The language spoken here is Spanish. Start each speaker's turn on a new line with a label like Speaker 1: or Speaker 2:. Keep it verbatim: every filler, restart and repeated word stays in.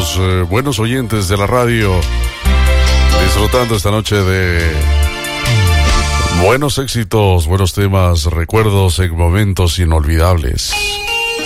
Speaker 1: los eh, buenos oyentes de la radio, disfrutando esta noche de buenos éxitos, buenos temas, recuerdos en momentos inolvidables.